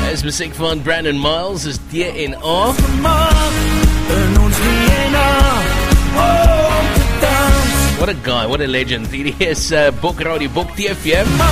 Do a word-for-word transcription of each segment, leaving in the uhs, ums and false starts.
Is musiek van Brandon Miles, is D N A. What a guy, what a legend. Hierdie is uh, Bok Radio, Bok T V.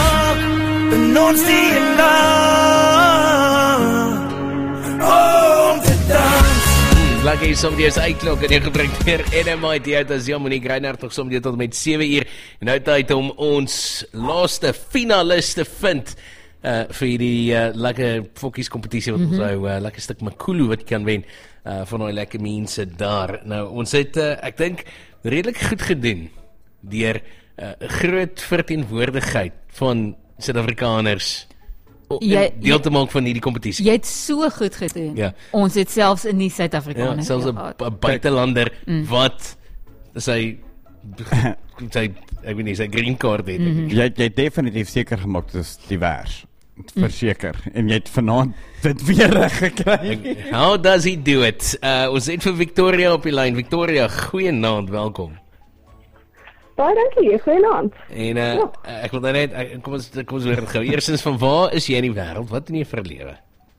Lekker hier sommer is uitklok en jy gebring weer N M I T uit as Jan Monique Reinhardt nog sommer tot met sewe uur en nou tyd om ons laaste finaliste vind uh, vir die uh, lekker fokkies kompetisie wat mm-hmm. ons nou uh, lekker stuk Makulu wat kan wen uh, van die lekker mense daar. Nou ons het uh, ek dink redelik goed gedoen deur 'n uh, groot verteenwoordigheid van Suid-Afrikaners Jy, deel te maak van hierdie kompetisie. Jy het so goed gedoen. Ja. Ons het selfs in die Suid-Afrikaners. Ja, selfs 'n buitelander mm. wat sy sy ek weet nie, sy green card het. Mm-hmm. Jy jy het definitief seker gemaak dit is divers. Verseker. Mm. En jy het vanaand dit weer reg gekry. How does he do it? Uh, ons het vir Victoria op die lyn. Victoria, goeienaand, welkom. Baie dankie, goeienaand. En uh, ja. ek wil net, ek, kom ons kom ons weer gou. Eerstens, van waar is jy in die wêreld? Wat doen jy vir lewe?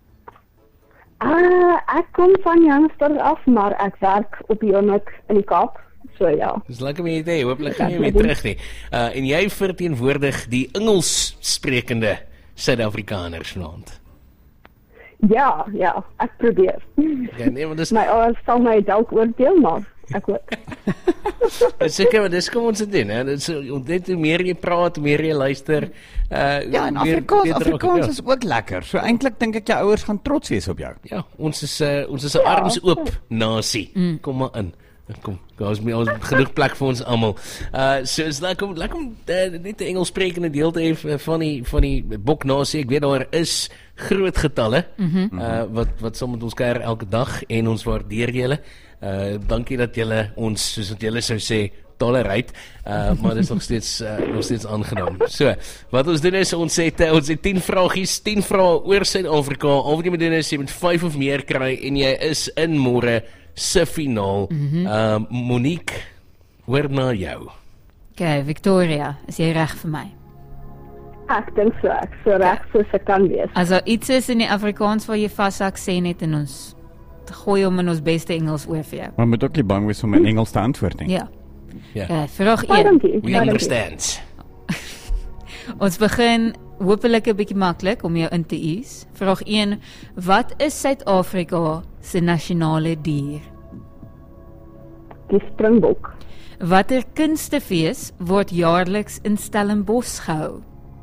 Uh, ek kom van Johannesburg af, maar ek werk op die oomblik in die Kaap. So ja. Dis lekker om jy te hê. Hooplik gaan jy weer terug nie. Uh, en jy verteenwoordig die Engels sprekende Suid-Afrikaners vanaand. Ja, ja, ek probeer. Ja, nee, want dis my ouers sal my dalk oordeel, maar ek ook. Dis seker, maar dis kom ons dit doen, hè. Dis net hoe meer jy praat, hoe meer jy luister. Uh, ja, en Afrikaans, Afrikaans ja. is ook lekker. So eintlik dink ek jou ouers gaan trots wees op jou. Ja, ons is uh, ons is 'n ja. arms oop nasie. Mm. Kom maar in. Kom, daar's my ons genoeg plek vir ons almal. Uh so is lekker om lekker om uh, net 'n Engels sprekende deel te hê van die van die boknasie. Ek weet daar is groot getalle mm-hmm. uh wat wat saam met ons kuier elke dag en ons waardeer julle. Uh dankie dat julle ons soos wat julle sou sê tolerate. Uh maar dit is nog steeds uh, nog steeds aangenaam. So, wat ons doen is ons het uh, ons het tien vragies, tien vrae oor Suid-Afrika. Al wat jy moet doen is jy moet vyf of meer kry en jy is in môre se finaal. Mm-hmm. uh, Monique, hoor na jou. Okay, Victoria, is jy reg vir my? Ek dink so, ek so reg soos ek kan wees. As daar iets is in die Afrikaans waar jy vashak, sê net in ons gooi hom in ons beste Engels oor vir jou. Maar moet ook nie bang wees om in Engels te antwoord nie. Ja. Ja. Okay, vraag een. We understand. Ons begin hopelik 'n bietjie maklik om jou in te ease. Vraag een. Wat is Suid-Afrika se nasionale dier? Die springbok. Watter kunstefees word jaarliks in Stellenbosch gehou?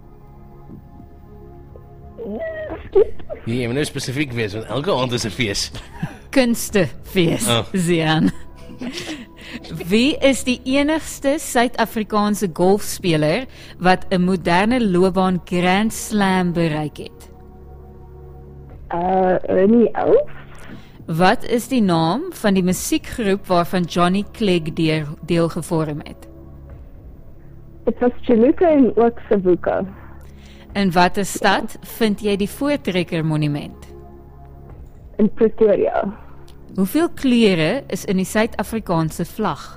Ja, jy moet nou spesifiek wees, want elke aand is 'n fees. Kunstefees, oh. Zian. Wie is die enigste Suid-Afrikaanse golfspeler wat 'n moderne loopbaan Grand Slam bereik het? Uh, Ernie Els. Wat is die naam van die musiekgroep waarvan Johnny Clegg deel, deel gevorm het? Dit was Chuluka en ook Savuka. In watter stad vind jy die Voortrekker Monument? In Pretoria. Hoeveel kleure is in die Suid-Afrikaanse vlag?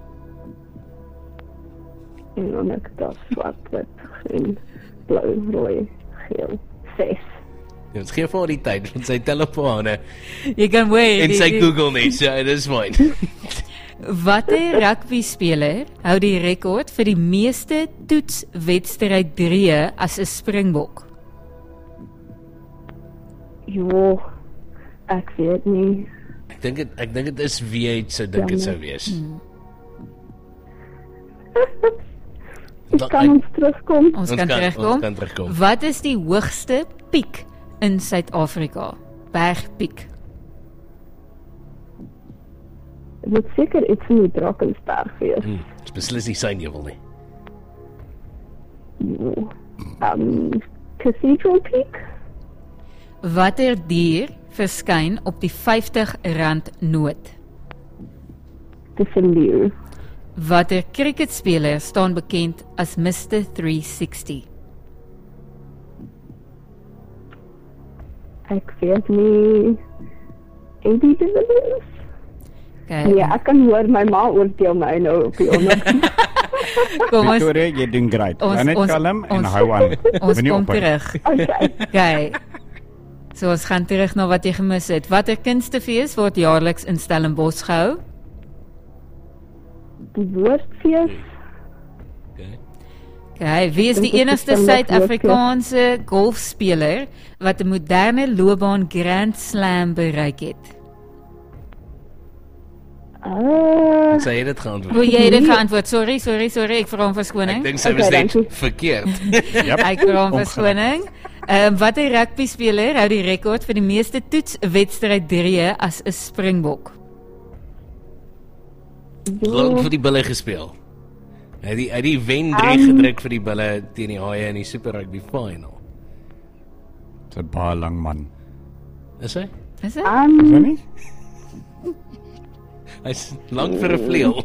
En dan ek daar swart, wit, groen, blou, rooi, geel, ses. Ja, ons gee vir die tyd, want sy telefoon jy kan wait. En sy Google nie, so it is fine. Watter rugby-speler hou die rekord vir die meeste toetswedstryd drie as 'n springbok? Jo, ek weet nie. Ek dink dit ek dink dit is wie jy sou dink dit sou wees. Hmm. Ons kan ons terugkom. Ons, ons, kan, kan, terugkom. ons kan terugkom. Wat is die hoogste piek in Suid-Afrika? Bergpiek. Dit moet seker iets in die Drakensberg wees. Hmm, beslis nie sy nevel nie. Jo. Um, Cathedral Peak. Watter dier verskyn op die vyftig rand noot? Dis 'n leeu. Watter cricketspeler staan bekend as mister three sixty? Ek weet nie. A B de Villiers? Okay. Ja, ek kan hoor my ma oordeel my nou op die onder. Kom ons Victoria, jy doen great. Net kalm en hou aan. Ons kom terug. Okay. Okay. So ons gaan terug na wat jy gemis het. Watter kunstefees word jaarliks in Stellenbosch gehou? Die woordfees. Okay. Okay, wie is die Dink ek enigste is dan nog Suid-Afrikaanse golfspeler wat 'n moderne loopbaan Grand Slam bereik het? Uh, Sy het dit geantwoord. Wil jy dit geantwoord? Sorry, sorry, sorry, ek vra om Ek verskoning. dink sy was Okay, net dankie. verkeerd. Yep. Ek vra om verskoning. Ehm watter rugby speler hou die rekord vir die meeste toetswedstrydryë as 'n Springbok? Lank vir die Bulle gespeel. Hy het die, hy het die wen drie gedruk vir die Bulle teen die Haie in die Super Rugby final. Dis 'n baie lang man. Is hy? Is dit? um, Is hy nie? Hy's lank vir 'n vleuel.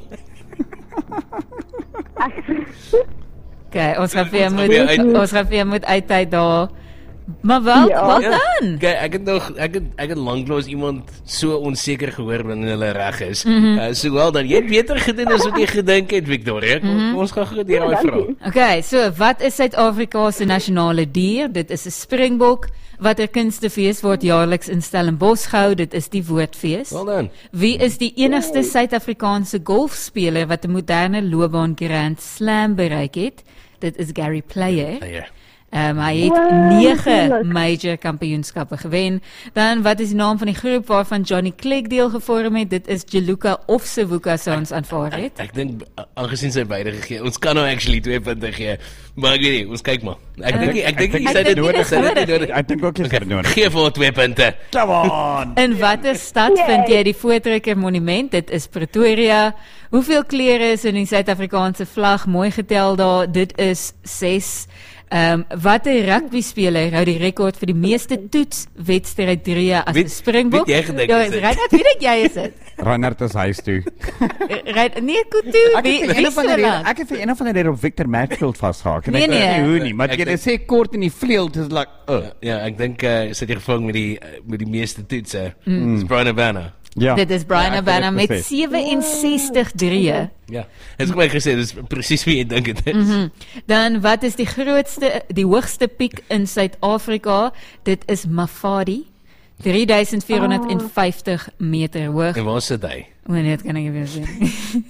Okay, ons gaan vir jou Ons gaan weer moet uit- ons gaan vir jou moet uittyd daar. Maar wel, Ja. wat Ja. dan? Kyk, ek het nog ek het ek het lanklaas iemand so onseker gehoor wanneer hulle reg is. Mm -hmm. uh, so wel dan jy het beter gedoen as wat jy gedink het, Victoria. Kom, kom ons gaan gou deur daai vraag. dankie. Okay, so wat is Suid-Afrika se nasionale dier? Dit is 'n springbok. Watter kunstefees word jaarliks in Stellenbosch gehou? Dit is die Woordfees. Wel dan. Wie is die enigste Suid-Afrikaanse golfspeler wat 'n moderne loopbaan Grand Slam bereik het? Dit is Gary Player. Ja, ja. Um, hy het Wow, nege heerlijk. major kampioenskappe gewen. Dan wat is die naam van die groep waarvan Johnny Clegg deel gevorm het? Dit is Jaluka of Savuka sou ons aanvaar het. Ek dink a- aangesien sy beide gegee, ons kan nou actually twee punte gee. Maar ek weet nie, ons kyk maar. Ek dink nie- ek dink nie ek sy het dink dit nie nodig, sy het dit nie nodig. Ek dink ook jy het nodig. Gee vir haar twee punte. Come on. In watter stad Yay. vind jy die Voortrekker Monument? Dit is Pretoria. Hoeveel kleure is in die Suid-Afrikaanse vlag? Mooi getel daar. Dit is ses. Ehm um, watter rugby speler hou die rekord vir die meeste toetswedstrydryë as 'n Weet- Springbok? weet jy gedink Ja, is dit? Reinhard, wie dink jy is dit? Reinhard is huis toe. Reinhard, nee, Kutu, Ek wie het vir wie een van die so rede, lank? ek het vir een van die rede op Victor Matfield vasgehak. En Nee, ek weet nee. nie hoe nie, maar Ek jy dink- sê kort in die vleuel, dis like, uh. Ja, ek dink uh, sy het hier gevang met die uh, met die meeste toetse. Mm. Dis Brian Abana. Ja. Dit is Brian Ja, ek het Abana dit met besef. sewe-en-sestig drieë. Ja. Het is my gesê, dis presies wie jy dink dit is. Mm -hmm. Dan wat is die grootste die hoogste piek in Suid-Afrika? Dit is Mafadi. drie duisend vierhonderdvyftig meter hoog. En waar sit hy? O nee, dit kan ek nie weer sê.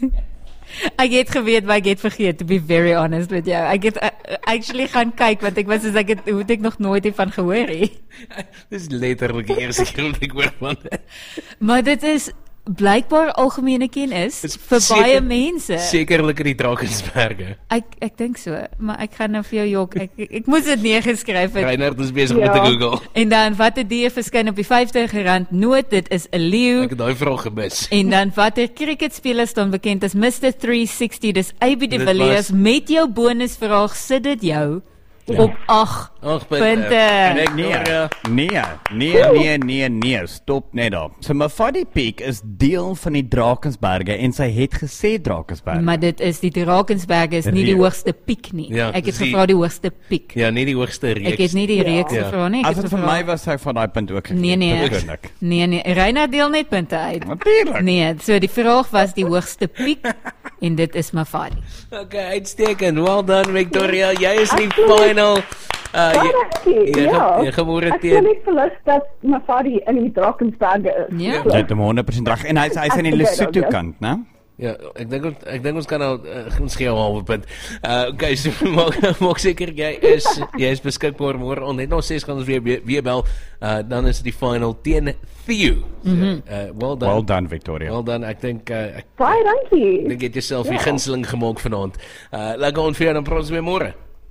Ek het geweet, maar ek het vergeet, to be very honest with jou. Ek het uh, actually gaan kyk want ek was soos ek het hoe het ek nog nooit hiervan gehoor het. Dis letterlik die eerste keer wat ek hoor van dit. Maar dit is blykbaar algemene kennis Dis vir seker- baie mense. Sekerlik in die Drakensberge. Ek ek dink so, maar ek gaan nou vir jou jok. Ek ek, ek moes dit neergeskryf het. Reinhard is besig Ja. met te Google. En dan watter dier verskyn op die vyftig rand noot? Dit is 'n leeu. Ek het daai vraag gemis. En dan watter cricketspeler staan bekend as mister drie sestig? Dis A B de Dit Villiers. was- Met jou bonusvraag sit dit jou Ja. op ag Ag, punte. punte. En ek Nee, Victoria. nee, nee, nee, nee, nee, stop net daar. So Mafadi Peak is deel van die Drakensberge en sy het gesê Drakensberge. Maar dit is die Drakensberge is nie die Reeks. hoogste piek nie. Ja, Ek het dis die- gevra die hoogste piek. Ja, nie die hoogste reeks. Ek het nie die reeks Ja. gevra nie. Ek As het dit vir gevra- my was, sy van daai punt ook gegee. Nee, nee. Natuurlijk. Nee nee, Reinhard deel net punte uit. Natuurlijk. Nee, so die vraag was die hoogste piek en dit is Mafadi. Okay, uitstekend. Well done, Victoria. Jy is in die final. Uh, jy, Dankie. jy, Ja. jy geboore Ek sal teen net verlig dat Mafadi in die Drakensberge is. Ja. Jy het hom honderd persent reg en hy's hy's aan die Ek Lesotho vergeet ook, ja. kant, né? Ja, ek dink ons- ek dink ons kan nou uh, ons gee 'n halwe punt. Uh okay, so maak maak seker jy is jy is beskikbaar môre om net nog ses gaan ons weer weer bel. Uh dan is dit die final teen Theo. So, Mhm. uh well done. Well done, Victoria. Well done. Ek dink uh, ek Baie dankie. dink jy het jouself die Ja. gunsteling gemaak vanaand. Uh lekker on vir dan praat ons weer môre.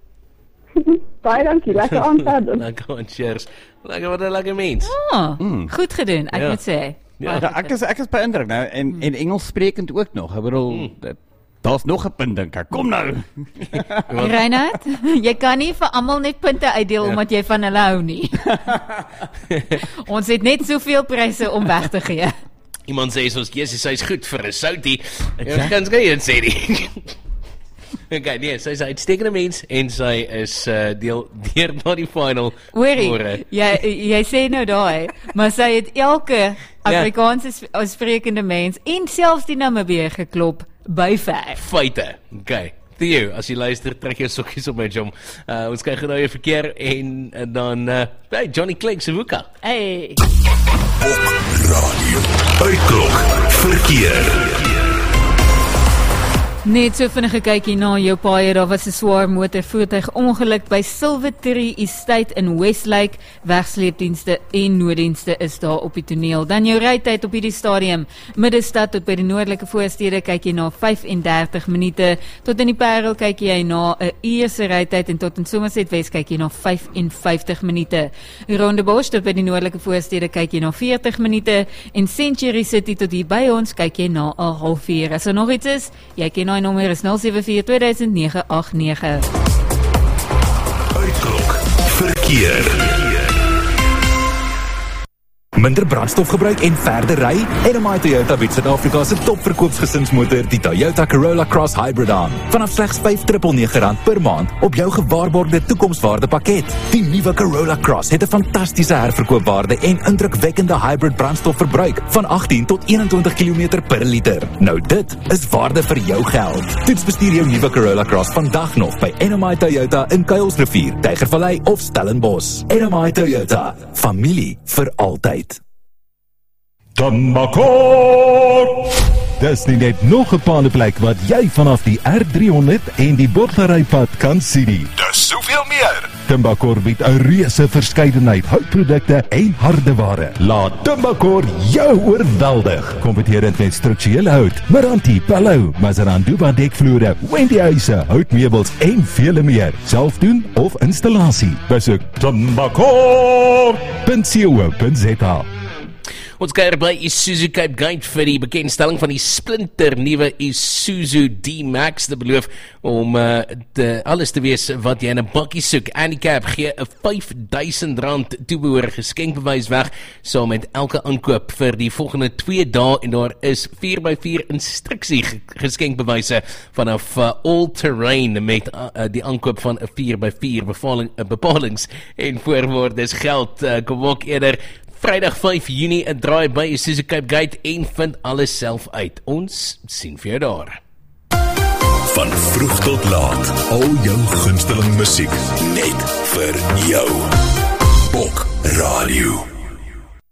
Baie dankie. Lekker aan verder. Lekker on cheers. Lekker wat 'n lekker mens. Oh, goed gedoen, ek Ja. moet sê. Ja. Baie Ja, goed ek is ek is beïndruk nou en en Engels sprekend ook nog. Ek bedoel, dit- daar's nog 'n punt dink ek. Kom nou. gedoen. Reinhard, jy kan nie vir almal net punte uitdeel Ja. omdat jy van hulle hou nie. Ons het net soveel pryse om weg te gee. Iemand sê soos Jesus, sy's goed vir 'n soutie. Ek kan skei sê nie. Okay, nee, sy's 'n uitstekende mens en sy is uh, deel deur na die final. Hoorie, môre. jy jy sê nou daai, maar sy het elke Afrikaanse sp- sprekende mens en selfs die Namibier geklop by ver. Feite. Okay. Theo, as jy luister, trek jou sokkies op my jom. Uh, ons kyk nou jou verkeer en, en dan, uh, hey, Johnny Clegg se Woeka. Hey. Bok Radio. Uitklok verkeer. Net so vinnige kykie na jou paaie, daar was 'n swaar motorvoertuig ongeluk by Silvertree Estate in Westlake. Wegsleepdienste en nooddienste is daar op die toneel. Dan jou rytyd op hierdie stadium, Middestad tot by die noordelike voorstede kyk jy na vyf en dertig minute, tot in die Parel kyk jy na 'n uur se rytyd en tot in Somerset West kyk jy na vyf en vyftig minute. Rondebosch tot by die noordelike voorstede kyk jy na veertig minute en Century City tot hier by ons kyk jy na 'n halfuur. As er nog iets is, jy ken my nommer is nul sewe vier twee duisend nege agt nege. Uitklok verkeer. Minder brandstofgebruik en verder ry? N M I Toyota bied Suid-Afrika se topverkoopsgesinsmotor, die Toyota Corolla Cross Hybrid aan. Vanaf slegs vyf nege nege rand per maand op jou gewaarborgde toekomswaarde pakket. Die nuwe Corolla Cross het 'n fantastiese herverkoopwaarde en indrukwekkende hybrid brandstofverbruik van agttien tot eenentwintig kilometer per liter. Nou dit is waarde vir jou geld. Toets bestuur jou nuwe Corolla Cross vandag nog by N M I Toyota in Kuilsrivier, Tygervallei of Stellenbosch. N M I Toyota, familie vir altyd. Tambakor! Dis nie net nog 'n paneplek wat jy vanaf die R driehonderd en die Borglerypad kan sien nie. Dis soveel meer. Tambakor bied 'n reuse verskeidenheid houtprodukte en hardeware. Laat Tambakor jou oorweldig. Kompeterend met strukturele hout, Meranti, Palou, Mazaranduba dekvloere, Wendy huise, houtmeubels en vele meer. Self doen of installasie. Besoek tambakor punt co punt za. Ons kuier by Isuzu Cape Gate vir die bekendstelling van die splinter nuwe Isuzu D-Max. Dit beloof om uh, te, alles te wees wat jy in 'n bakkie soek. Handicap gee 'n vyf duisend rand toebehoor geskenkbewys weg saam met elke aankoop vir die volgende twee dae en daar is vier by vier instruksie geskenkbewyse vanaf uh, All Terrain met uh, die aankoop van 'n vier by vier bepaling, uh, bepalings en voorwaardes geld. Uh, kom ook eerder Vrydag vyf Junie 'n draai by Isuzu Cape Gate en vind alles self uit. Ons sien vir jou daar. Van vroeg tot laat, al jou gunsteling musiek net vir jou. Bok Radio.